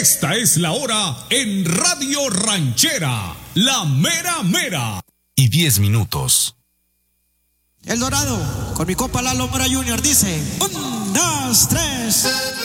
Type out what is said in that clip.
Esta es la hora en Radio Ranchera, la mera mera. Y 10 minutos. El Dorado, con mi compa Lalo Mora Jr. dice: 1, 2, 3.